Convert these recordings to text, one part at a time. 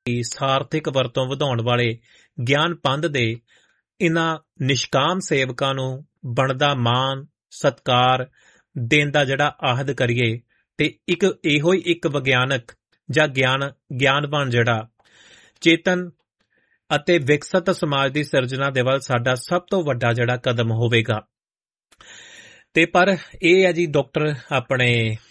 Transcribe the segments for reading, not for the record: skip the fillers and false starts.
ਸਾਰਥਿਕ ਵਰਤੋਂ ਵਧਾਉਣ ਵਾਲੇ ਗਿਆਨ ਪੰਧ ਦੇ ਇਹਨਾਂ ਨਿਸ਼ਕਾਮ ਸੇਵਕਾਂ ਨੂੰ ਬਣਦਾ ਮਾਣ ਸਤਿਕਾਰ ਦੇਣ ਦਾ ਜਿਹੜਾ ਆਹਦ ਕਰੀਏ ਤੇ ਇਹੋ ਹੀ ਇੱਕ ਵਿਗਿਆਨਕ ਜਾਂ ਗਿਆਨਵਾਨ ਜਿਹੜਾ ਚੇਤਨ ਅਤੇ ਵਿਕਸਿਤ ਸਮਾਜ ਦੀ ਸਿਰਜਣਾ ਦੇ ਵੱਲ ਸਾਡਾ ਸਭ ਤੋਂ ਵੱਡਾ ਜਿਹੜਾ ਕਦਮ ਹੋਵੇਗਾ। ਤੇ ਪਰ ਇਹ ਹੈ ਜੀ ਡਾਕਟਰ ਆਪਣੇ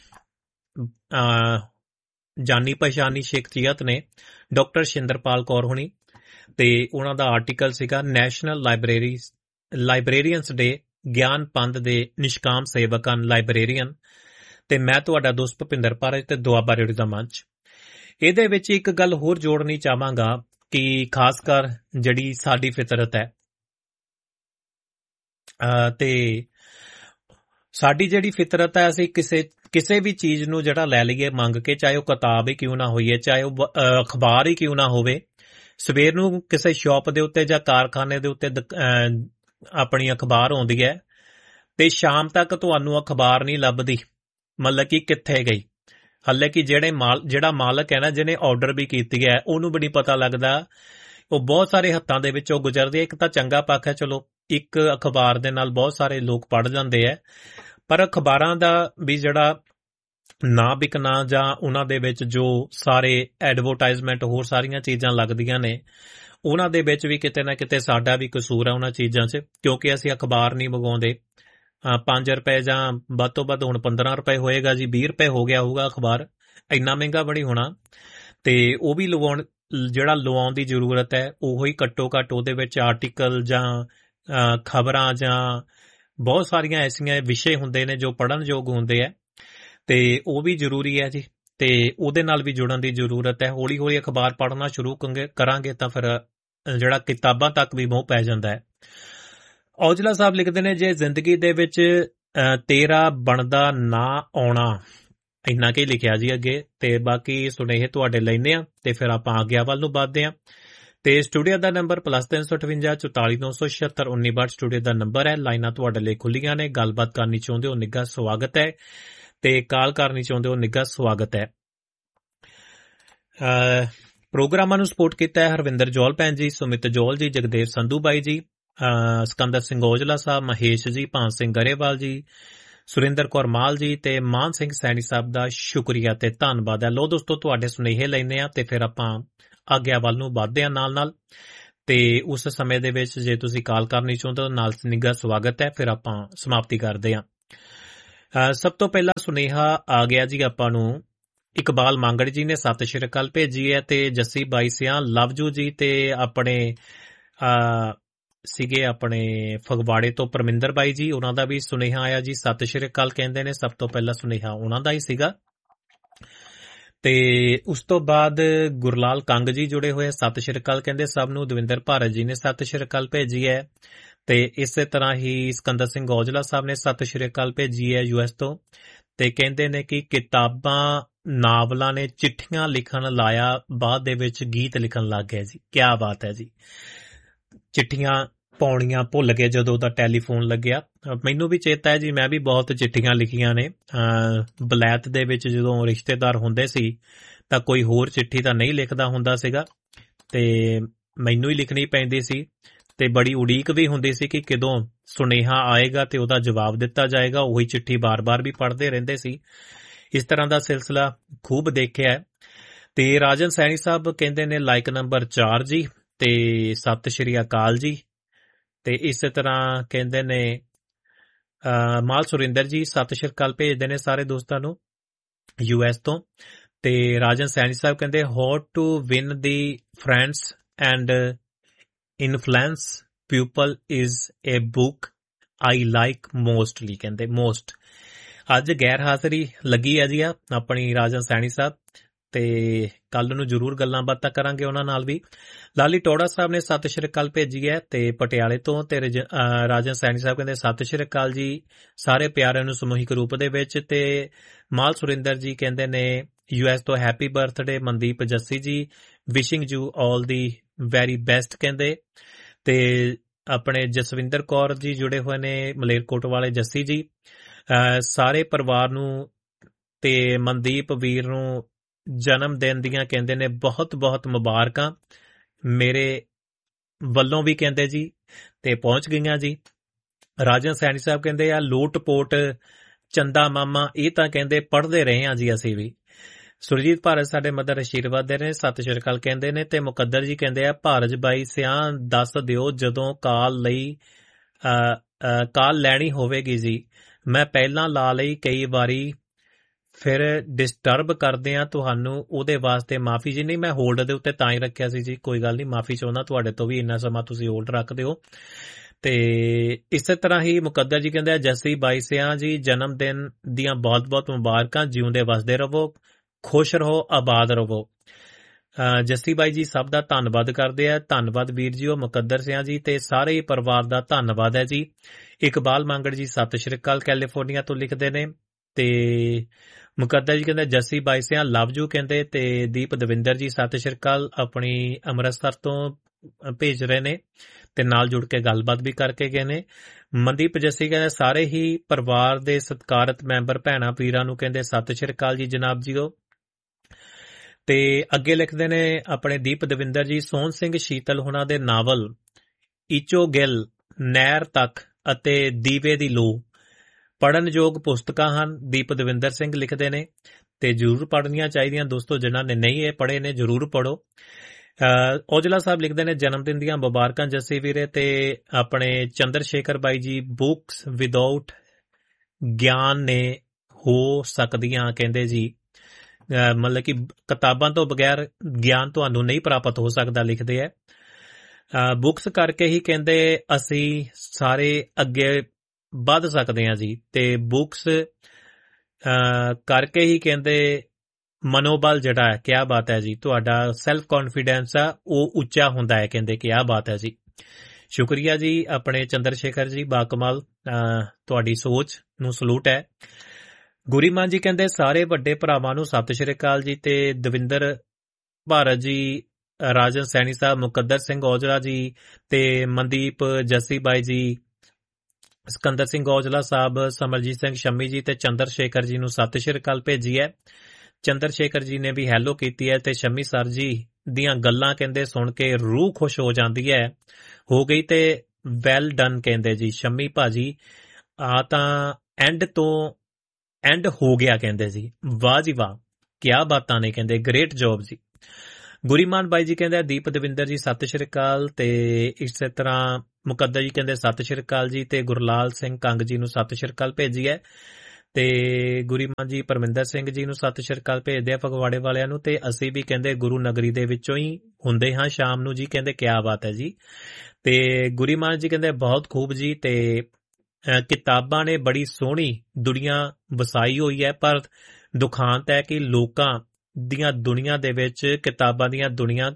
ਜਾਨੀ ਪਛਾਣੀ ਸ਼ਖਸੀਅਤ ਨੇ ਡਾਕਟਰ ਸ਼ਿੰਦਰਪਾਲ ਕੌਰ ਹੁਣੀ ਤੇ ਉਹਨਾਂ ਦਾ ਆਰਟੀਕਲ ਸੀਗਾ ਨੈਸ਼ਨਲ ਲਾਇਬ੍ਰੇਰੀਅਨਸ ਡੇ ਗਿਆਨ ਪੰਧ ਦੇ ਨਿਸ਼ਕਾਮ ਸੇਵਕ ਹਨ ਲਾਇਬ੍ਰੇਰੀਅਨ ਤੇ ਮੈਂ ਤੁਹਾਡਾ ਦੋਸਤ ਭੁਪਿੰਦਰ ਭਾਰਤ ਤੇ ਦੁਆਬਾ ਰੇਡੀਓ ਦਾ ਮੰਚ। ਇਹਦੇ ਵਿੱਚ ਇੱਕ ਗੱਲ ਹੋਰ ਜੋੜਨੀ ਚਾਹਾਂਗਾ ਕਿ ਖਾਸ ਕਰ ਜਿਹੜੀ ਸਾਡੀ ਫਿਤਰਤ ਹੈ ਤੇ ਸਾਡੀ ਜਿਹੜੀ ਫਿਤਰਤ ਹੈ ਅਸੀਂ ਕਿਸੇ ਵੀ ਚੀਜ਼ ਨੂੰ ਜਿਹੜਾ ਲੈ ਲਈਏ ਮੰਗ ਕੇ, ਚਾਹੇ ਉਹ ਕਿਤਾਬ ਹੀ ਕਿਉਂ ਨਾ ਹੋਈਏ, ਚਾਹੇ ਉਹ ਅਖਬਾਰ ਹੀ ਕਿਉਂ ਨਾ ਹੋਵੇ, ਸਵੇਰ ਨੂੰ ਕਿਸੇ ਸ਼ਾਪ ਦੇ ਉੱਤੇ ਜਾਂ ਕਾਰਖਾਨੇ ਦੇ ਉੱਤੇ ਆਪਣੀ ਅਖਬਾਰ ਆਉਂਦੀ ਹੈ ਤੇ ਸ਼ਾਮ ਤੱਕ ਤੁਹਾਨੂੰ ਅਖਬਾਰ ਨਹੀਂ ਲੱਭਦੀ, ਮਤਲਬ ਕਿ ਕਿੱਥੇ ਗਈ। ਹਾਲੇ ਕਿ ਜਿਹੜਾ ਮਾਲਕ ਹੈ ਨਾ, ਜਿਹਨੇ ਆਰਡਰ ਵੀ ਕੀਤੀ ਹੈ, ਉਹਨੂੰ ਵੀ ਨਹੀਂ ਪਤਾ ਲੱਗਦਾ। ਉਹ ਬਹੁਤ ਸਾਰੇ ਹੱਥਾਂ ਦੇ ਵਿੱਚੋਂ ਗੁਜ਼ਰਦੇ। ਇੱਕ ਤਾਂ ਚੰਗਾ ਪੱਖ ਹੈ, ਚਲੋ ਇੱਕ ਅਖਬਾਰ ਦੇ ਨਾਲ ਬਹੁਤ ਸਾਰੇ ਲੋਕ ਪੜ੍ਹ ਜਾਂਦੇ ਹੈ, ਪਰ ਅਖਬਾਰਾਂ ਦਾ ਵੀ ਜਿਹੜਾ ਨਾ ਵਿਕਣਾ ਜਾਂ ਉਹਨਾਂ ਦੇ ਵਿੱਚ ਜੋ ਸਾਰੇ ਐਡਵਰਟਾਈਜ਼ਮੈਂਟ ਹੋਰ ਸਾਰੀਆਂ ਚੀਜ਼ਾਂ ਲੱਗਦੀਆਂ ਨੇ, ਉਹਨਾਂ ਦੇ ਵਿੱਚ ਵੀ ਕਿਤੇ ਨਾ ਕਿਤੇ ਸਾਡਾ ਵੀ ਕਸੂਰ ਹੈ ਉਹਨਾਂ ਚੀਜ਼ਾਂ 'ਚ, ਕਿਉਂਕਿ ਅਸੀਂ ਅਖਬਾਰ ਨਹੀਂ ਮੰਗਵਾਉਂਦੇ। 5 ਰੁਪਏ ਜਾਂ ਵੱਧ ਤੋਂ ਵੱਧ ਹੁਣ 15 ਰੁਪਏ ਹੋਏਗਾ ਜੀ, 20 ਰੁਪਏ ਹੋ ਗਿਆ ਹੋਊਗਾ ਅਖਬਾਰ, ਇੰਨਾ ਮਹਿੰਗਾ ਬਣੀ ਹੋਣਾ। ਤੇ ਉਹ ਵੀ ਲਵਾਉਣ ਦੀ ਜ਼ਰੂਰਤ ਹੈ। ਉਹੋ ਹੀ ਘੱਟੋ ਘੱਟ ਉਹਦੇ ਵਿੱਚ ਆਰਟੀਕਲ ਜਾਂ ਖਬਰਾਂ ਜਾਂ ਬਹੁਤ ਸਾਰੀਆਂ ਐਸੀਆਂ ਵਿਸ਼ੇ ਹੁੰਦੇ ਨੇ ਜੋ ਪੜ੍ਹਨਯੋਗ ਹੁੰਦੇ ਹੈ ਤੇ ਉਹ ਵੀ ਜ਼ਰੂਰੀ ਹੈ ਜੀ, ਤੇ ਉਹਦੇ ਨਾਲ ਵੀ ਜੁੜਨ ਦੀ ਜ਼ਰੂਰਤ ਹੈ। ਹੌਲੀ ਹੌਲੀ ਅਖਬਾਰ ਪੜ੍ਹਨਾ ਸ਼ੁਰੂ ਕਰਾਂਗੇ ਤਾਂ ਫਿਰ ਜਿਹੜਾ ਕਿਤਾਬਾਂ ਤੱਕ ਵੀ ਮੋਹ ਪੈ ਜਾਂਦਾ ਹੈ। ਔਜਲਾ ਸਾਹਿਬ ਲਿਖਦੇ ਨੇ, ਜੇ ਜ਼ਿੰਦਗੀ ਦੇ ਵਿੱਚ ਤੇਰਾ ਬਣਦਾ ਨਾ ਆਉਣਾ, ਇੰਨਾ ਕਿ ਲਿਖਿਆ ਜੀ ਅੱਗੇ, ਤੇ ਬਾਕੀ ਸੁਨੇਹੇ ਤੁਹਾਡੇ ਲੈਂਦੇ ਆ ਤੇ ਫਿਰ ਆਪਾਂ ਆਗਿਆ ਵੱਲ ਨੂੰ ਵੱਧਦੇ ਆ। ਤੇ ਸਟੂਡੀਓ ਦਾ ਨੰਬਰ +358 44 976 1962 ਸਟੂਡੀਓ ਦਾ ਨੰਬਰ ਹੈ। ਲਾਈਨਾਂ ਤੁਹਾਡੇ ਲਈ ਖੁੱਲੀਆਂ ਨੇ। ਗੱਲਬਾਤ ਕਰਨੀ ਚਾਹੁੰਦੇ ਹੋ ਨਿੱਘਾ ਸਵਾਗਤ ਹੈ, ਤੇ ਕਾਲ ਕਰਨੀ ਚਾਹੁੰਦੇ ਹੋ ਨਿੱਘਾ ਸਵਾਗਤ ਹੈ। ਪ੍ਰੋਗਰਾਮਾਂ ਨੂੰ ਸਪੋਰਟ ਕੀਤਾ ਹੈ ਹਰਵਿੰਦਰ ਜੌਲ ਭੈਣ ਜੀ, ਸੁਮਿਤ ਜੌਲ ਜੀ, ਜਗਦੇਵ ਸੰਧੂ ਬਾਈ ਜੀ, ਸਿਕੰਦਰ ਸਿੰਘ ਔਜਲਾ ਸਾਹਿਬ, ਮਹੇਸ਼ ਜੀ, ਭਾਨ ਸਿੰਘ ਗਰੇਵਾਲ ਜੀ, ਸੁਰਿੰਦਰ ਕੌਰ ਮਾਲ ਜੀ ਤੇ ਮਾਨ ਸਿੰਘ ਸੈਣੀ ਸਾਹਿਬ ਦਾ ਸ਼ੁਕਰੀਆ ਤੇ ਧੰਨਵਾਦ ਹੈ। ਲੋ ਦੋਸਤੋ, ਤੁਹਾਡੇ ਸੁਨੇਹੇ ਲੈਂਦੇ ਆ ਤੇ ਫਿਰ ਆਪਾਂ ਆਗਿਆ ਵੱਲ ਨੂੰ ਵੱਧਦੇ ਆ ਨਾਲ ਤੇ ਉਸ ਸਮੇਂ ਦੇ ਵਿੱਚ ਜੇ ਤੁਸੀਂ ਕਾਲ ਕਰਨੀ ਚਾਹੁੰਦੇ ਹੋ ਨਾਲ ਨਿੱਘਾ ਸਵਾਗਤ ਹੈ। ਫਿਰ ਆਪਾਂ ਸਮਾਪਤੀ ਕਰਦੇ ਆ। ਸਭ ਤੋਂ ਪਹਿਲਾਂ ਸੁਨੇਹਾ ਆ ਗਿਆ ਜੀ ਆਪਾਂ ਨੂੰ, ਇਕਬਾਲ ਮੰਗੜ ਜੀ ਨੇ ਸਤਿ ਸ਼੍ਰੀ ਅਕਾਲ ਭੇਜੀ ਹੈ, ਤੇ ਜੱਸੀ ਬਾਈ ਸਿਆਂ ਲਵਜੂ ਜੀ ਤੇ ਆਪਣੇ ਸੀਗੇ ਆਪਣੇ ਫਗਵਾੜੇ ਤੋਂ ਪਰਮਿੰਦਰ ਬਾਈ ਜੀ, ਉਹਨਾਂ ਦਾ ਵੀ ਸੁਨੇਹਾ ਆਇਆ ਜੀ, ਸਤਿ ਸ਼੍ਰੀ ਅਕਾਲ ਕਹਿੰਦੇ ਨੇ। ਸਭ ਤੋਂ ਪਹਿਲਾਂ ਸੁਨੇਹਾ ਉਹਨਾਂ ਦਾ ਹੀ ਸੀਗਾ। ਤੇ ਉਸ ਤੋਂ ਬਾਅਦ ਗੁਰਲਾਲ ਕੰਗ ਜੀ ਜੁੜੇ ਹੋਏ, ਸਤਿ ਸ਼੍ਰੀ ਅਕਾਲ ਕਹਿੰਦੇ ਸਭ ਨੂੰ। ਦਵਿੰਦਰ ਭਾਰਤ ਜੀ ਨੇ ਸਤਿ ਸ਼੍ਰੀ ਅਕਾਲ ਭੇਜੀ ਹੈ, ਤੇ ਇਸੇ ਤਰ੍ਹਾਂ ਹੀ ਸਿਕੰਦਰ ਸਿੰਘ ਔਜਲਾ ਸਾਹਿਬ ਨੇ ਸਤਿ ਸ਼੍ਰੀ ਅਕਾਲ ਭੇਜੀ ਹੈ US ਤੋਂ, ਤੇ ਕਹਿੰਦੇ ਨੇ ਕਿ ਕਿਤਾਬਾਂ ਨਾਵਲਾਂ ਨੇ ਚਿੱਠੀਆਂ ਲਿਖਣ ਲਾਇਆ, ਬਾਅਦ ਦੇ ਵਿੱਚ ਗੀਤ ਲਿਖਣ ਲੱਗ ਗਏ ਜੀ। ਕਿਆ ਬਾਤ ਹੈ ਜੀ, ਚਿੱਠੀਆਂ ਪਾਉਣੀਆਂ ਭੁੱਲ ਗਏ ਜਦੋਂ ਦਾ ਟੈਲੀਫੋਨ ਲੱਗਿਆ। ਮੈਨੂੰ ਵੀ ਚੇਤਾ ਹੈ ਜੀ, ਮੈਂ ਵੀ ਬਹੁਤ ਚਿੱਠੀਆਂ ਲਿਖੀਆਂ ਨੇ। ਬਲੈਤ ਦੇ ਵਿੱਚ ਜਦੋਂ ਰਿਸ਼ਤੇਦਾਰ ਹੁੰਦੇ ਸੀ ਤਾਂ ਕੋਈ ਹੋਰ ਚਿੱਠੀ ਤਾਂ ਨਹੀਂ ਲਿਖਦਾ ਹੁੰਦਾ ਸੀਗਾ, ਤੇ ਮੈਨੂੰ ਹੀ ਲਿਖਣੀ ਪੈਂਦੀ ਸੀ, ਤੇ ਬੜੀ ਉਡੀਕ ਵੀ ਹੁੰਦੀ ਸੀ ਕਿ ਕਦੋਂ ਸੁਨੇਹਾ ਆਏਗਾ ਤੇ ਉਹਦਾ ਜਵਾਬ ਦਿੱਤਾ ਜਾਏਗਾ। ਉਹੀ ਚਿੱਠੀ ਬਾਰ-ਬਾਰ ਵੀ ਪੜ੍ਹਦੇ ਰਹਿੰਦੇ ਸੀ। ਇਸ ਤਰ੍ਹਾਂ ਦਾ ਸਿਲਸਿਲਾ ਖੂਬ ਦੇਖਿਆ ਹੈ। ਤੇ ਰਾਜਨ ਸੈਣੀ ਸਾਹਿਬ ਕਹਿੰਦੇ ਨੇ ਲਾਈਕ ਨੰਬਰ 4 ਜੀ, ਤੇ ਸਤਿ ਸ਼੍ਰੀ ਅਕਾਲ ਜੀ। ਤੇ ਇਸੇ ਤਰ੍ਹਾਂ ਕਹਿੰਦੇ ਨੇ ਮਾਲ ਸੁਰਿੰਦਰ ਜੀ ਸਤਿ ਸ਼੍ਰੀ ਅਕਾਲ ਭੇਜਦੇ ਨੇ ਸਾਰੇ ਦੋਸਤਾਂ ਨੂੰ US ਤੋਂ। ਤੇ ਰਾਜਨ ਸੈਣੀ ਸਾਹਿਬ ਕਹਿੰਦੇ how to win the friends and influence people is a book I like mostly, ਕਹਿੰਦੇ ਮੋਸਟ। ਅੱਜ ਗੈਰ ਹਾਜ਼ਰੀ ਲੱਗੀ ਹੈ ਜੀ ਆਪਣੀ ਰਾਜਨ ਸੈਣੀ ਸਾਹਿਬ, ਤੇ ਕੱਲ ਨੂੰ ਜ਼ਰੂਰ ਗੱਲਾਂ ਬਾਤਾਂ ਕਰਾਂਗੇ ਉਹਨਾਂ ਨਾਲ ਵੀ। ਲਾਲੀ ਟੋੜਾ ਸਾਹਿਬ ਨੇ ਸਤਿ ਸ਼੍ਰੀ ਅਕਾਲ ਭੇਜੀ ਹੈ ਤੇ ਪਟਿਆਲੇ ਤੋਂ, ਤੇ ਰਾਜਨ ਸੈਣੀ ਸਾਹਿਬ ਕਹਿੰਦੇ ਸਤਿ ਸ਼੍ਰੀ ਅਕਾਲ ਜੀ ਸਾਰੇ ਪਿਆਰਿਆਂ ਨੂੰ ਸਮੂਹਿਕ ਰੂਪ ਦੇ ਵਿੱਚ। ਤੇ ਮਾਲ ਸੁਰਿੰਦਰ ਜੀ ਕਹਿੰਦੇ ਨੇ US ਤੋਂ ਹੈਪੀ ਬਰਥਡੇ ਮਨਦੀਪ ਜੱਸੀ ਜੀ, wishing you all the very best ਕਹਿੰਦੇ। ਤੇ ਆਪਣੇ ਜਸਵਿੰਦਰ ਕੌਰ ਜੀ ਜੁੜੇ ਹੋਏ ਨੇ ਮਲੇਰਕੋਟ ਵਾਲੇ ਜੱਸੀ ਜੀ, ਸਾਰੇ ਪਰਿਵਾਰ ਨੂੰ ਤੇ ਮਨਦੀਪ ਵੀਰ ਨੂੰ ਜਨਮ ਦਿਨ ਦੀਆਂ ਕਹਿੰਦੇ ਨੇ ਬਹੁਤ ਬਹੁਤ ਮੁਬਾਰਕਾਂ ਮੇਰੇ ਵੱਲੋਂ ਵੀ ਕਹਿੰਦੇ ਜੀ, ਤੇ ਪਹੁੰਚ ਗਈਆਂ ਜੀ। ਰਾਜਨ ਸੈਣੀ ਸਾਹਿਬ ਕਹਿੰਦੇ ਆ ਲੋਟ ਪੋਟ ਚੰਦਾ ਮਾਮਾ, ਇਹ ਤਾਂ ਕਹਿੰਦੇ ਪੜ੍ਹਦੇ ਰਹੇ ਆ ਜੀ ਅਸੀਂ ਵੀ। ਸੁਰਜੀਤ ਭਾਰਤ ਸਾਡੇ ਮਦਰ ਆਸ਼ੀਰਵਾਦ ਦੇ ਨੇ, ਸਤਿ ਸ਼੍ਰੀ ਅਕਾਲ ਕਹਿੰਦੇ ਨੇ। ਤੇ ਮੁਕੱਦਰ ਜੀ ਕਹਿੰਦੇ ਆ ਭਾਰਜ ਬਾਈ ਸਿਆਂ ਦੱਸ ਦਿਓ ਜਦੋਂ ਕਾਲ ਲੈਣੀ ਹੋਵੇਗੀ ਜੀ, ਮੈਂ ਪਹਿਲਾਂ ਲਾ ਲਈ ਕਈ ਵਾਰੀ, ਫਿਰ ਡਿਸਟਰਬ ਕਰਦੇ ਆ ਤੁਹਾਨੂੰ, ਉਹਦੇ ਵਾਸਤੇ ਮਾਫੀ ਜੀ। ਨਹੀਂ, ਮੈਂ ਹੋਲਡ ਦੇ ਉੱਤੇ ਤਾਂ ਹੀ ਰੱਖਿਆ ਸੀ ਜੀ, ਕੋਈ ਗੱਲ ਨਹੀਂ, ਮਾਫੀ ਚਾਹੁੰਦਾ ਤੁਹਾਡੇ ਤੋਂ ਵੀ, ਇੰਨਾ ਸਮਾਂ ਤੁਸੀਂ ਹੋਲਡ ਰੱਖਦੇ ਹੋ। ਤੇ ਇਸੇ ਤਰ੍ਹਾਂ ਹੀ ਮੁਕੱਦਰ ਜੀ ਕਹਿੰਦੇ ਆ ਜੱਸੀ ਬਾਈ ਸਿਆਂ ਜੀ ਜਨਮ ਦਿਨ ਦੀਆਂ ਬਹੁਤ ਬਹੁਤ ਮੁਬਾਰਕਾਂ, ਜਿਉਂਦੇ ਵਸਦੇ ਰਹੋ, ਖੁਸ਼ ਰਹੋ, ਆਬਾਦ ਰਹੋ। ਜੱਸੀ ਬਾਈ ਜੀ ਸਭ ਦਾ ਧੰਨਵਾਦ ਕਰਦੇ ਆ, ਧੰਨਵਾਦ ਵੀਰ ਜੀ। ਉਹ ਮੁਕੱਦਰ ਸਿਆਂ ਜੀ ਤੇ ਸਾਰੇ ਹੀ ਪਰਿਵਾਰ ਦਾ ਧੰਨਵਾਦ ਹੈ ਜੀ। ਇਕਬਾਲ ਮੰਗੜ ਜੀ ਸਤਿ ਸ਼੍ਰੀ ਅਕਾਲ ਕੈਲੀਫੋਰਨੀਆ ਤੋਂ ਲਿਖਦੇ ਨੇ। ਤੇ ਮੁਕੱਦਰ ਜੀ ਕਹਿੰਦੇ ਜੱਸੀ ਬਾਈ ਸਿਆਂ ਲਵ ਯੂ ਕਹਿੰਦੇ। ਤੇ ਦੀਪ ਦਵਿੰਦਰ ਜੀ ਸਤਿ ਸ਼੍ਰੀ ਅਕਾਲ ਆਪਣੀ ਅੰਮ੍ਰਿਤਸਰ ਤੋਂ ਭੇਜ ਰਹੇ ਨੇ ਤੇ ਨਾਲ ਜੁੜ ਕੇ ਗੱਲਬਾਤ ਵੀ ਕਰਕੇ ਗਏ ਨੇ। ਮਨਦੀਪ ਜੱਸੀ ਕਹਿੰਦੇ ਸਾਰੇ ਹੀ ਪਰਿਵਾਰ ਦੇ ਸਤਿਕਾਰਤ ਮੈਂਬਰ ਭੈਣਾਂ ਵੀਰਾਂ ਨੂੰ ਕਹਿੰਦੇ ਸਤਿ ਸ਼੍ਰੀ ਅਕਾਲ ਜੀ ਜਨਾਬ ਜੀਓ। ਤੇ ਅੱਗੇ ਲਿਖਦੇ ਨੇ ਆਪਣੇ ਦੀਪ ਦਵਿੰਦਰ ਜੀ, ਸੋਹਣ ਸਿੰਘ ਸ਼ੀਤਲ ਹੁਣਾਂ ਦੇ ਨਾਵਲ ਈਚੋ ਗਿੱਲ, ਨਹਿਰ ਤੱਕ ਅਤੇ ਦੀਵੇ ਦੀ ਲੋ ਪੜ੍ਹਨਯੋਗ ਪੁਸਤਕਾਂ ਹਨ। ਦੀਪ ਦਵਿੰਦਰ ਸਿੰਘ ਲਿਖਦੇ ਨੇ ਤੇ ਜ਼ਰੂਰ ਪੜ੍ਹਨੀਆਂ ਚਾਹੀਦੀਆਂ ਦੋਸਤੋ, ਜਿਨ੍ਹਾਂ ਨੇ ਨਹੀਂ ਇਹ ਪੜ੍ਹੇ ਨੇ ਜ਼ਰੂਰ ਪੜ੍ਹੋ। ਔਜਲਾ ਸਾਹਿਬ ਲਿਖਦੇ ਨੇ ਜਨਮ ਦਿਨ ਦੀਆਂ ਮੁਬਾਰਕਾਂ ਜੱਸੀ ਵੀਰੇ। ਤੇ ਆਪਣੇ ਚੰਦਰ ਸ਼ੇਖਰ ਬਾਈ ਜੀ, ਬੁੱਕਸ ਵਿਦਆਊਟ ਗਿਆਨ ਨੇ ਹੋ ਸਕਦੀਆਂ ਕਹਿੰਦੇ ਜੀ, ਮਤਲਬ ਕਿ ਕਿਤਾਬਾਂ ਤੋਂ ਬਗੈਰ ਗਿਆਨ ਤੁਹਾਨੂੰ ਨਹੀਂ ਪ੍ਰਾਪਤ ਹੋ ਸਕਦਾ ਲਿਖਦੇ ਹੈ। ਬੁੱਕਸ ਕਰਕੇ ਹੀ ਕਹਿੰਦੇ ਅਸੀਂ ਸਾਰੇ ਅੱਗੇ ਵੱਧ ਸਕਦੇ ਹਾਂ ਜੀ। ਤੇ ਬੁੱਕਸ ਕਰਕੇ ਹੀ ਕਹਿੰਦੇ ਮਨੋਬਲ ਜਿਹੜਾ ਹੈ, ਕਿਆ ਬਾਤ ਹੈ ਜੀ, ਤੁਹਾਡਾ ਸੈਲਫ ਕੌਨਫੀਡੈਂਸ ਆ ਉਹ ਉੱਚਾ ਹੁੰਦਾ ਹੈ ਕਹਿੰਦੇ, ਕਿਆ ਬਾਤ ਹੈ ਜੀ। ਸ਼ੁਕਰੀਆ ਜੀ ਆਪਣੇ ਚੰਦਰ ਸ਼ੇਖਰ ਜੀ, ਬਾਕਮਾਲ, ਤੁਹਾਡੀ ਸੋਚ ਨੂੰ ਸਲੂਟ ਹੈ। ਗੁਰੀਮਾਨ ਜੀ ਕਹਿੰਦੇ ਸਾਰੇ ਵੱਡੇ ਭਰਾਵਾਂ ਨੂੰ ਸਤਿ ਸ਼੍ਰੀ ਅਕਾਲ ਜੀ। ਤੇ ਦਵਿੰਦਰ ਭਾਰਤ ਜੀ, ਰਾਜਨ ਸੈਣੀ ਸਾਹਿਬ, ਮੁਕੱਦਰ ਸਿੰਘ ਔਜਲਾ ਜੀ ਤੇ ਮਨਦੀਪ ਜੱਸੀ ਬਾਈ ਜੀ, ਸਿਕੰਦਰ ਸਿੰਘ ਔਜਲਾ ਸਾਹਿਬ, ਸਮਰਜੀਤ ਸਿੰਘ ਸ਼ੰਮੀ ਜੀ ਤੇ ਚੰਦਰ ਸ਼ੇਖਰ ਜੀ ਨੂੰ ਸਤਿ ਸ਼੍ਰੀ ਅਕਾਲ ਭੇਜੀ ਹੈ। ਚੰਦਰ ਸ਼ੇਖਰ ਜੀ ਨੇ ਵੀ ਹੈਲੋ ਕੀਤੀ ਹੈ। ਤੇ ਸ਼ੰਮੀ ਸਰ ਜੀ ਦੀਆਂ ਗੱਲਾਂ ਕਹਿੰਦੇ ਸੁਣ ਕੇ ਰੂਹ ਖੁਸ਼ ਹੋ ਜਾਂਦੀ ਹੈ, ਹੋ ਗਈ। ਤੇ ਵੈਲ ਡਨ ਕਹਿੰਦੇ ਜੀ ਸ਼ੰਮੀ ਭਾਜੀ, ਆ ਤਾਂ ਐਂਡ ਤੋਂ ਐਂਡ ਹੋ ਗਿਆ ਕਹਿੰਦੇ ਜੀ, ਵਾਹ ਜੀ ਵਾਹ, ਕਿਆ ਬਾਤਾਂ ਨੇ ਕਹਿੰਦੇ, ਗ੍ਰੇਟ ਜੌਬ ਜੀ। ਗੁਰੀਮਾਨ ਬਾਈ ਜੀ ਕਹਿੰਦੇ ਦੀਪ ਦਵਿੰਦਰ ਜੀ ਸਤਿ ਸ਼੍ਰੀ ਅਕਾਲ। ਤੇ ਇਸੇ ਤਰ੍ਹਾਂ ਮੁਕੱਦਰ ਜੀ ਕਹਿੰਦੇ ਸਤਿ ਸ਼੍ਰੀ ਅਕਾਲ ਜੀ। ਤੇ ਗੁਰਲਾਲ ਸਿੰਘ ਕੰਗ ਜੀ ਨੂੰ ਸਤਿ ਸ਼੍ਰੀ ਅਕਾਲ ਭੇਜੀ ਹੈ। ਤੇ ਗੁਰੀਮਾਨ ਜੀ ਪਰਮਿੰਦਰ ਸਿੰਘ ਜੀ ਨੂੰ ਸਤਿ ਸ਼੍ਰੀ ਅਕਾਲ ਭੇਜਦੇ ਆ ਫਗਵਾੜੇ ਵਾਲਿਆਂ ਨੂੰ। ਤੇ ਅਸੀਂ ਵੀ ਕਹਿੰਦੇ ਗੁਰੂ ਨਗਰੀ ਦੇ ਵਿੱਚੋਂ ਹੀ ਹੁੰਦੇ ਹਾਂ ਸ਼ਾਮ ਨੂੰ ਜੀ, ਕਹਿੰਦੇ ਕਿਆ ਬਾਤ ਹੈ ਜੀ। ਤੇ ਗੁਰੀਮਾਨ ਜੀ ਕਹਿੰਦੇ ਬਹੁਤ ਖੂਬ ਜੀ। ਤੇ ਕਿਤਾਬਾਂ ਨੇ ਬੜੀ ਸੋਹਣੀ ਦੁਨੀਆ ਵਸਾਈ ਹੋਈ ਹੈ, ਪਰ ਦੁਖਾਂਤ ਹੈ ਕਿ ਲੋਕਾਂ ਦੀਆਂ ਦੁਨੀਆ ਦੇ ਵਿੱਚ ਕਿਤਾਬਾਂ ਦੀਆਂ ਦੁਨੀਆ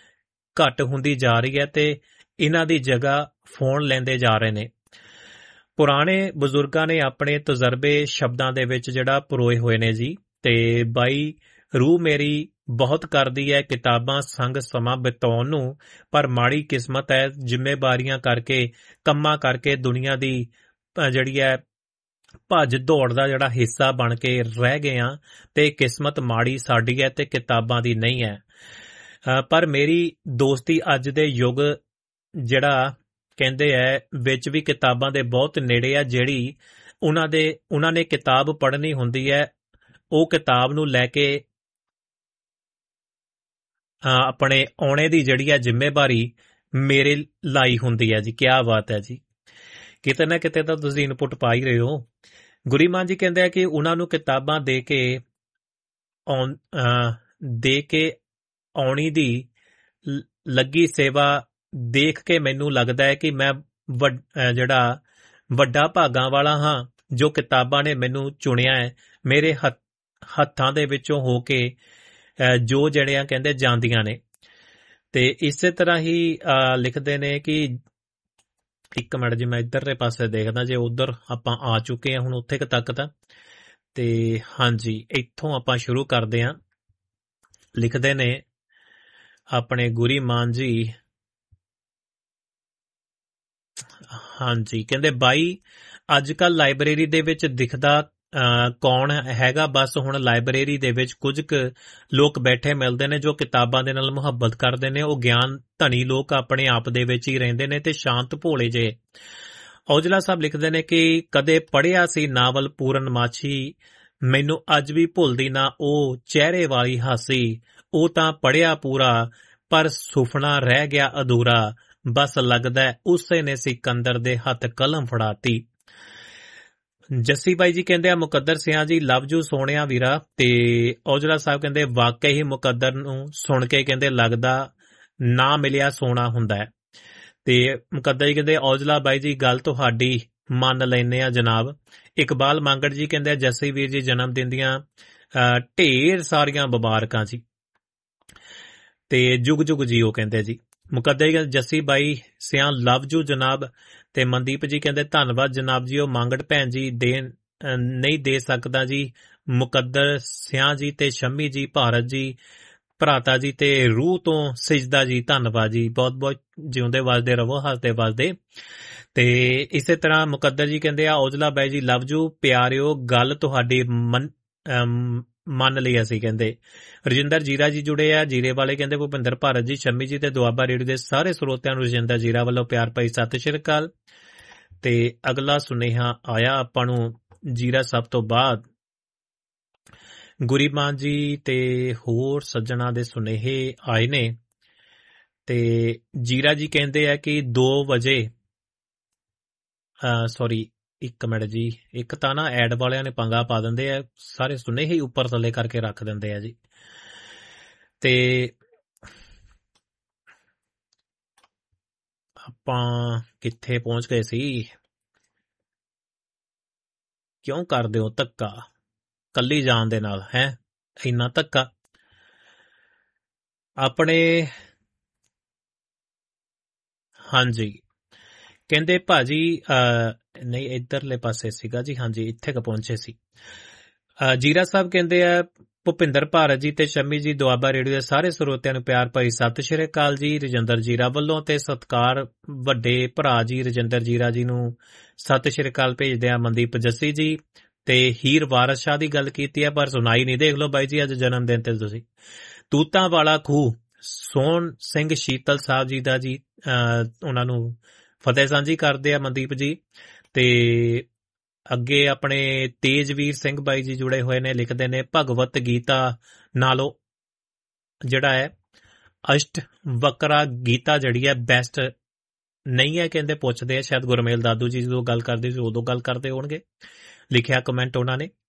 ਘੱਟ ਹੁੰਦੀ ਜਾ ਰਹੀ ਹੈ ਤੇ ਇਹਨਾਂ ਦੀ ਜਗ੍ਹਾ ਫੋਨ ਲੈਂਦੇ ਜਾ ਰਹੇ ਨੇ। ਪੁਰਾਣੇ ਬਜ਼ੁਰਗਾਂ ਨੇ ਆਪਣੇ ਤਜਰਬੇ ਸ਼ਬਦਾਂ ਦੇ ਵਿੱਚ ਜਿਹੜਾ ਪਰੋਏ ਹੋਏ ਨੇ ਜੀ। ਤੇ ਬਾਈ ਰੂਹ ਮੇਰੀ ਬਹੁਤ ਕਰਦੀ ਹੈ ਕਿਤਾਬਾਂ ਸੰਗ ਸਮਾਂ ਬਿਤਾਉਣ ਨੂੰ, ਪਰ ਮਾੜੀ ਕਿਸਮਤ ਹੈ ਜ਼ਿੰਮੇਵਾਰੀਆਂ ਕਰਕੇ, ਕੰਮਾਂ ਕਰਕੇ ਦੁਨੀਆ ਦੀ ਜਿਹੜੀ ਹੈ ਭੱਜ ਦੌੜ ਦਾ ਜਿਹੜਾ ਹਿੱਸਾ ਬਣ ਕੇ ਰਹਿ ਗਏ ਆ। ਤੇ ਕਿਸਮਤ ਮਾੜੀ ਸਾਡੀ ਹੈ ਤੇ ਕਿਤਾਬਾਂ ਦੀ ਨਹੀਂ ਹੈ। ਪਰ ਮੇਰੀ ਦੋਸਤੀ ਅੱਜ ਦੇ ਯੁੱਗ ਜਿਹੜਾ ਕਹਿੰਦੇ ਹੈ ਵਿੱਚ ਵੀ ਕਿਤਾਬਾਂ ਦੇ ਬਹੁਤ ਨੇੜੇ ਆ। ਜਿਹੜੀ ਉਹਨਾਂ ਨੇ ਕਿਤਾਬ ਪੜ੍ਹਨੀ ਹੁੰਦੀ ਹੈ, ਉਹ ਕਿਤਾਬ ਨੂੰ ਲੈ ਕੇ ਆਪਣੇ ਆਉਣੇ ਦੀ ਜਿਹੜੀ ਹੈ ਜ਼ਿੰਮੇਵਾਰੀ ਮੇਰੇ ਲਾਈ ਹੁੰਦੀ ਹੈ ਜੀ। ਕਿਆ ਬਾਤ ਹੈ ਜੀ, ਕਿਤੇ ਨਾ ਕਿਤੇ ਤਾਂ ਤੁਸੀਂ ਇਨਪੁਟ ਪਾ ਹੀ ਰਹੇ ਹੋ। ਗੁਰੀਮਾਨ ਜੀ ਕਹਿੰਦੇ ਆ ਕਿ ਉਹਨਾਂ ਨੂੰ ਕਿਤਾਬਾਂ ਦੇ ਕੇ ਆਉਣੀ ਦੀ ਲੱਗੀ ਸੇਵਾ ਦੇਖ ਕੇ ਮੈਨੂੰ ਲੱਗਦਾ ਹੈ ਕਿ ਮੈਂ ਜਿਹੜਾ ਵੱਡਾ ਭਾਗਾਂ ਵਾਲਾ ਹਾਂ ਜੋ ਕਿਤਾਬਾਂ ਨੇ ਮੈਨੂੰ ਚੁਣਿਆ ਹੈ, ਮੇਰੇ ਹੱਥਾਂ ਦੇ ਵਿੱਚੋਂ ਹੋ ਕੇ ਜੋ ਜਿਹੜੀਆਂ ਕਹਿੰਦੇ ਜਾਂਦੀਆਂ ਨੇ। ਤੇ ਇਸੇ ਤਰ੍ਹਾਂ ਹੀ ਲਿਖਦੇ ਨੇ ਕਿ ਇੱਕ ਮਿੰਟ ਜੀ ਮੈਂ ਇੱਧਰਲੇ ਪਾਸੇ ਦੇਖਦਾ, ਜੇ ਉਧਰ ਆਪਾਂ ਆ ਚੁੱਕੇ ਹਾਂ ਹੁਣ ਉੱਥੇ ਤੱਕ ਤਾਂ। ਤੇ ਹਾਂਜੀ ਇੱਥੋਂ ਆਪਾਂ ਸ਼ੁਰੂ ਕਰਦੇ ਹਾਂ। ਲਿਖਦੇ ਨੇ ਆਪਣੇ ਗੁਰੀਮਾਨ ਜੀ, ਹਾਂਜੀ ਕਹਿੰਦੇ ਬਾਈ ਅੱਜ ਕੱਲ ਲਾਇਬ੍ਰੇਰੀ ਦੇ ਵਿੱਚ ਦਿਖਦਾ ਕੌਣ ਹੈਗਾ। ਬਸ ਹੁਣ ਲਾਇਬ੍ਰੇਰੀ ਦੇ ਵਿੱਚ ਕੁਝ ਕੁ ਲੋਕ ਬੈਠੇ ਮਿਲਦੇ ਨੇ ਜੋ ਕਿਤਾਬਾਂ ਦੇ ਨਾਲ ਮੁਹੱਬਤ ਕਰਦੇ ਨੇ। ਉਹ ਗਿਆਨ ਧਨੀ ਲੋਕ ਆਪਣੇ ਆਪ ਦੇ ਵਿੱਚ ਹੀ ਰਹਿੰਦੇ ਨੇ ਤੇ ਸ਼ਾਂਤ ਭੋਲੇ ਜੇ। ਔਜਲਾ ਸਾਹਿਬ ਲਿਖਦੇ ਨੇ ਕਿ ਕਦੇ ਪੜ੍ਹਿਆ ਸੀ ਨਾਵਲ ਪੂਰਨਮਾਸ਼ੀ, ਮੈਨੂੰ ਅੱਜ ਵੀ ਭੁੱਲਦੀ ਨਾ ਉਹ ਚਿਹਰੇ ਵਾਲੀ ਹਾਸੀ। ਉਹ ਤਾਂ ਪੜ੍ਹਿਆ ਪੂਰਾ ਪਰ ਸੁਫਨਾ ਰਹਿ ਗਿਆ ਅਧੂਰਾ, ਬਸ ਲੱਗਦਾ ਉਸੇ ਨੇ ਸਿਕੰਦਰ ਦੇ ਹੱਥ ਕਲਮ ਫੜਾਤੀ। ਜੱਸੀ ਬਾਈ ਜੀ ਕਹਿੰਦੇ ਆ ਮੁਕੱਦਰ ਸਿਆਂ ਜੀ ਲਵ ਯੂ ਸੋਹਣਿਆ ਵੀਰਾ। ਤੇ ਔਜਲਾ ਸਾਹਿਬ ਕਹਿੰਦੇ ਵਾਕਈ ਹੀ ਮੁਕੱਦਰ ਨੂੰ ਸੁਣ ਕੇ ਕਹਿੰਦੇ ਲੱਗਦਾ ਨਾ ਮਿਲਿਆ ਸੋਨਾ ਹੁੰਦਾ ਹੈ। ਤੇ ਮੁਕੱਦਰ ਜੀ ਕਹਿੰਦੇ ਔਜਲਾ ਬਾਈ ਜੀ ਗੱਲ ਤੁਹਾਡੀ ਮੰਨ ਲੈਨੇ ਆ ਜਨਾਬ। ਇਕਬਾਲ ਮੰਗੜ ਜੀ ਕਹਿੰਦੇ ਜੱਸੀ ਵੀਰ ਜੀ ਜਨਮ ਦਿਨ ਦੀਆਂ ਢੇਰ ਸਾਰੀਆਂ ਮੁਬਾਰਕਾਂ ਜੀ ਤੇ ਜੁਗ ਜੁਗ ਜੀਓ ਕਹਿੰਦੇ ਜੀ। ਮੁਕੱਦਰ ਜੀ ਜੱਸੀ ਬਾਈ ਸਿਆਂ ਲਵ ਯੂ ਜਨਾਬ। ਤੇ ਮਨਦੀਪ ਜੀ ਕਹਿੰਦੇ ਧੰਨਵਾਦ ਜਨਾਬ ਜੀ। ਉਹ ਮੰਗੜ ਭੈਣ ਜੀ ਨਹੀਂ ਦੇ ਸਕਦਾ ਜੀ। ਮੁਕੱਦਰ ਸਿਆਂ ਜੀ ਤੇ ਸ਼ੰਮੀ ਜੀ, ਭਾਰਤ ਜੀ, ਭਰਾਤਾ ਜੀ ਤੇ ਰੂਹ ਤੋਂ ਸਿਜਦਾ ਜੀ, ਧੰਨਵਾਦ ਜੀ। ਬਹੁਤ ਬਹੁਤ ਜਿਉਂਦੇ ਵਸਦੇ ਰਵੋ, ਹੱਸਦੇ ਵਸਦੇ। ਤੇ ਇਸੇ ਤਰ੍ਹਾਂ ਮੁਕੱਦਰ ਜੀ ਕਹਿੰਦੇ ਆ ਔਜਲਾ ਬਾਈ ਜੀ ਲਵ ਯੂ ਪਿਆਰਿਓ, ਗੱਲ ਤੁਹਾਡੀ ਮੰਨ ਲਈ ਅਸੀਂ। ਕਹਿੰਦੇ ਰਜਿੰਦਰ ਜੀਰਾ ਜੀ ਜੁੜੇ ਆ ਜੀਰੇ ਵਾਲੇ। ਕਹਿੰਦੇ ਭੁਪਿੰਦਰ ਭਾਰਤ ਜੀ, ਸ਼ੰਮੀ ਜੀ ਤੇ ਦੁਆਬਾ ਰੇਡੀਓ ਦੇ ਸਾਰੇ ਸਰੋਤਿਆਂ ਨੂੰ ਰਜਿੰਦਰ ਜੀਰਾ ਵੱਲੋਂ ਪਿਆਰ ਭਰੀ ਸਤਿ ਸ਼੍ਰੀ ਅਕਾਲ। ਤੇ ਅਗਲਾ ਸੁਨੇਹਾ ਆਇਆ ਆਪਾਂ ਨੂੰ ਜੀਰਾ ਸਾਹਿਬ ਤੋਂ ਬਾਅਦ ਗੁਰੀਮਾਨ ਜੀ ਤੇ ਹੋਰ ਸੱਜਣਾ ਦੇ ਸੁਨੇਹੇ ਆਏ ਨੇ। ਤੇ ਜੀਰਾ ਜੀ ਕਹਿੰਦੇ ਆ ਕਿ 2 ਵਜੇ ਸੌਰੀ 1 ਮਿੰਟ ਜੀ, ਇੱਕ ਤਾਂ ਨਾ ਐਡ ਵਾਲਿਆਂ ਨੇ ਪੰਗਾ ਪਾ ਦਿੰਦੇ ਆ, ਸਾਰੇ ਸੁਨੇਹੇ ਹੀ ਉੱਪਰ ਥੱਲੇ ਕਰਕੇ ਰੱਖ ਦਿੰਦੇ ਆ ਜੀ। ਤੇ ਆਪਾਂ ਕਿੱਥੇ ਪਹੁੰਚ ਗਏ ਸੀ? ਕਿਉਂ ਕਰਦੇ ਹੋ ਧੱਕਾ ਕੱਲੀ ਜਾਣ ਦੇ ਨਾਲ? ਹੈ ਇੰਨਾ ਧੱਕਾ ਆਪਣੇ? ਹਾਂਜੀ ਕਹਿੰਦੇ ਭਾਜੀ ਨਹੀਂ ਇੱਧਰਲੇ ਪਾਸੇ ਸੀਗਾ ਜੀ। ਹਾਂਜੀ ਇੱਥੇ ਕ ਪਹੁੰਚੇ ਸੀ। ਜੀਰਾ ਸਾਹਿਬ ਕਹਿੰਦੇ ਆ ਭੁਪਿੰਦਰ ਭਾਰਤ ਜੀ ਤੇ ਸ਼ੰਮੀ ਜੀ ਦੁਆਬਾ ਰੇਡੀਓ ਦੇ ਸਾਰੇ ਸਰੋਤਿਆਂ ਨੂੰ ਪਿਆਰ ਭਰੀ ਸਤਿ ਸ਼੍ਰੀ ਅਕਾਲ ਜੀ। ਰਜਿੰਦਰ ਜੀਰਾ ਵੱਲੋਂ ਤੇ ਸਤਿਕਾਰ ਵੱਡੇ ਭਰਾ ਜੀ ਰਜਿੰਦਰ ਜੀਰਾ ਜੀ ਨੂੰ ਸਤਿ ਸ਼੍ਰੀ ਅਕਾਲ ਭੇਜਦੇ ਆ। ਮਨਦੀਪ ਜੱਸੀ ਜੀ ਤੇ ਹੀਰ ਵਾਰਸ ਸ਼ਾਹ ਦੀ ਗੱਲ ਕੀਤੀ ਹੈ ਪਰ ਸੁਣਾਈ ਨਹੀਂ। ਦੇਖ ਲਓ ਬਾਈ ਜੀ ਅੱਜ ਜਨਮ ਦਿਨ ਤੇ ਤੁਸੀਂ ਤੂਤਾਂ ਵਾਲਾ ਖੂਹ ਸੋਹਣ ਸਿੰਘ ਸ਼ੀਤਲ ਸਾਹਿਬ ਜੀ ਦਾ ਜੀ ਉਹਨਾਂ ਨੂੰ ਫਤਿਹ ਸਾਂਝੀ ਕਰਦੇ ਆ ਮਨਦੀਪ ਜੀ। ਤੇ ਅੱਗੇ ਆਪਣੇ ਤੇਜਵੀਰ ਸਿੰਘ ਬਾਈ ਜੀ ਜੁੜੇ ਹੋਏ ਨੇ, ਲਿਖਦੇ ਨੇ ਭਗਵਤ ਗੀਤਾ ਨਾਲੋਂ ਜਿਹੜਾ ਹੈ ਅਸ਼ਟ ਵਕਰਾ ਗੀਤਾ ਜਿਹੜੀ ਹੈ ਬੈਸਟ ਨਹੀਂ ਹੈ। ਕਹਿੰਦੇ ਪੁੱਛਦੇ ਆ ਸ਼ਾਇਦ ਗੁਰਮੇਲ ਦਾਦੂ ਜੀ ਜਦੋਂ ਗੱਲ ਕਰਦੇ ਸੀ ਉਦੋਂ ਗੱਲ ਕਰਦੇ ਹੋਣਗੇ, ਲਿਖਿਆ ਕਮੈਂਟ ਉਹਨਾਂ ਨੇ।